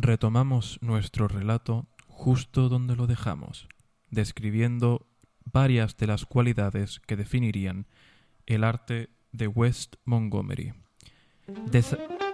Retomamos nuestro relato justo donde lo dejamos, describiendo varias de las cualidades que definirían el arte de West Montgomery.